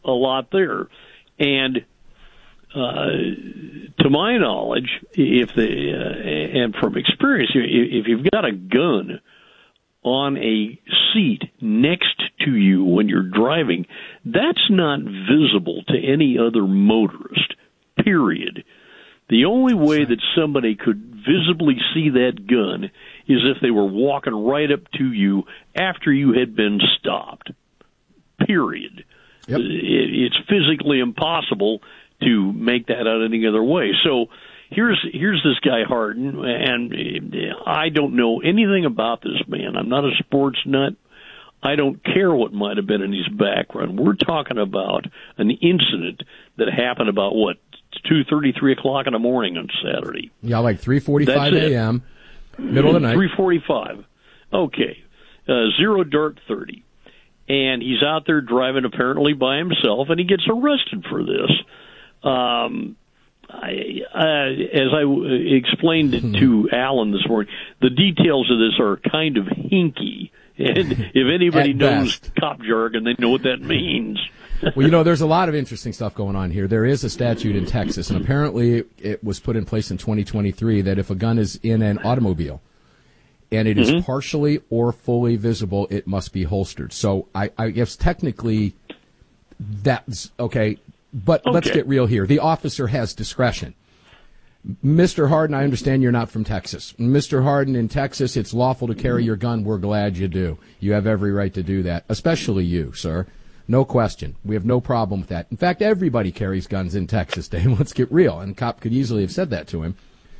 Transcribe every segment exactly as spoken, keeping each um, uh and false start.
a lot there. And uh, to my knowledge, if the uh, and from experience, if you've got a gun on a seat next to you when you're driving, that's not visible to any other motorist, period. The only way that somebody could visibly see that gun is if they were walking right up to you after you had been stopped, period. Yep. It, it's physically impossible to make that out any other way. So here's here's this guy Hardin, and I don't know anything about this man. I'm not a sports nut. I don't care what might have been in his background. We're talking about an incident that happened about, what, two thirty, three o'clock in the morning on Saturday. Yeah, like three forty-five a.m., middle of the night. three forty-five. Okay. Uh, zero dark thirty. And he's out there driving apparently by himself, and he gets arrested for this. Um, I, uh, as I w- explained it to Alan this morning, the details of this are kind of hinky. And if anybody knows cop jargon, they know what that means. Well, you know, there's a lot of interesting stuff going on here. There is a statute in Texas, and apparently it was put in place in twenty twenty-three that if a gun is in an automobile and it mm-hmm. is partially or fully visible, it must be holstered. So I, I guess technically that's okay, but okay. Let's get real here. The officer has discretion. Mister Hardin, I understand you're not from Texas. Mister Hardin, in Texas, it's lawful to carry your gun. We're glad you do. You have every right to do that, especially you, sir. No question. We have no problem with that. In fact, everybody carries guns in Texas, Dave. Let's get real. And a cop could easily have said that to him.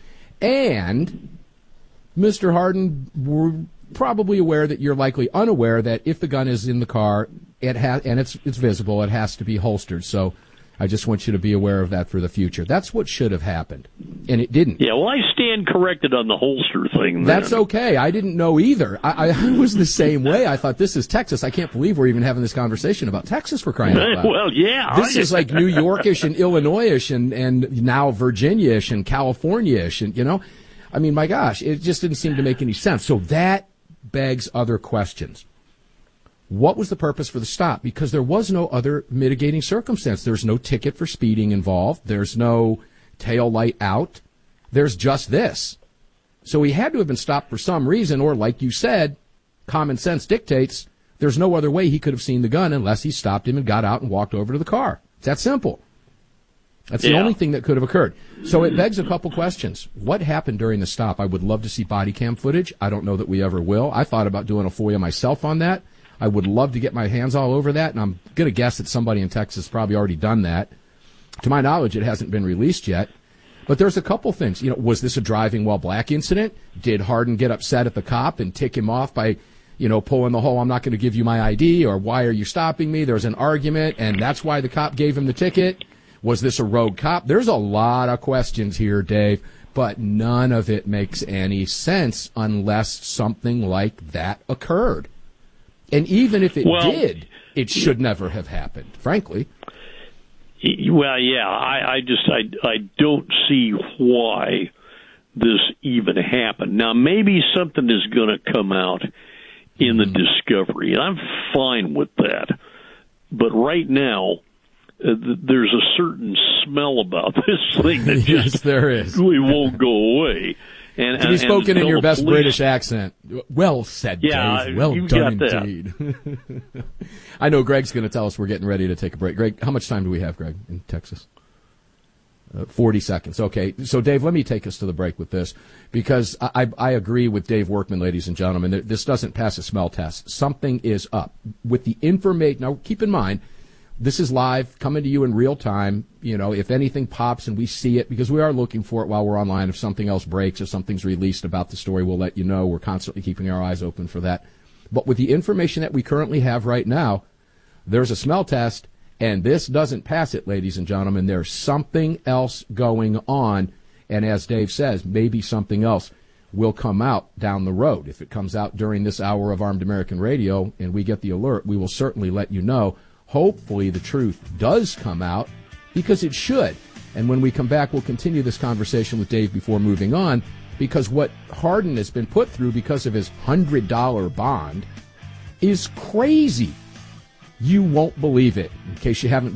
And Mister Hardin, we're probably aware that you're likely unaware that if the gun is in the car it ha- and it's it's visible, it has to be holstered. So I just want you to be aware of that for the future. That's what should have happened, and it didn't. Yeah, well, I stand corrected on the holster thing. Then. That's okay. I didn't know either. I, I was the same way. I thought, this is Texas. I can't believe we're even having this conversation about Texas, for crying out loud. Well, yeah. This is like New Yorkish and Illinois-ish and, and now Virginia-ish and California-ish. And, you know, I mean, my gosh, it just didn't seem to make any sense. So that begs other questions. What was the purpose for the stop? Because there was no other mitigating circumstance. There's no ticket for speeding involved. There's no tail light out. There's just this. So he had to have been stopped for some reason, or like you said, common sense dictates there's no other way he could have seen the gun unless he stopped him and got out and walked over to the car. It's that simple. That's yeah. the only thing that could have occurred. So it begs a couple questions. What happened during the stop? I would love to see body cam footage. I don't know that we ever will. I thought about doing a FOIA myself on that. I would love to get my hands all over that, and I'm going to guess that somebody in Texas has probably already done that. To my knowledge, it hasn't been released yet. But there's a couple things. You know, was this a driving while black incident? Did Hardin get upset at the cop and tick him off by, you know, pulling the whole, I'm not going to give you my I D, or why are you stopping me? There's an argument, and that's why the cop gave him the ticket. Was this a rogue cop? There's a lot of questions here, Dave, but none of it makes any sense unless something like that occurred. And even if it well, did, it should never have happened, frankly. Well, yeah, I, I just I, I don't see why this even happened. Now, maybe something is going to come out in the discovery, and I'm fine with that. But right now, uh, th- there's a certain smell about this thing that yes, just there is. really won't go away. And, to be spoken in your best police. British accent. Well said, yeah, Dave. Well you done got indeed. I know Greg's going to tell us we're getting ready to take a break. Greg, how much time do we have, Greg, in Texas? Uh, forty seconds. Okay. So, Dave, let me take us to the break with this, because I, I agree with Dave Workman, ladies and gentlemen. This doesn't pass a smell test. Something is up. With the information, now keep in mind, this is live, coming to you in real time. You know, if anything pops and we see it, because we are looking for it while we're online. If something else breaks, if something's released about the story, we'll let you know. We're constantly keeping our eyes open for that. But with the information that we currently have right now, there's a smell test, and this doesn't pass it, ladies and gentlemen. There's something else going on, and as Dave says, maybe something else will come out down the road. If it comes out during this hour of Armed American Radio and we get the alert, we will certainly let you know. Hopefully the truth does come out, because it should. And when we come back, we'll continue this conversation with Dave before moving on, because what Hardin has been put through because of his one hundred dollars bond is crazy. You won't believe it. In case you haven't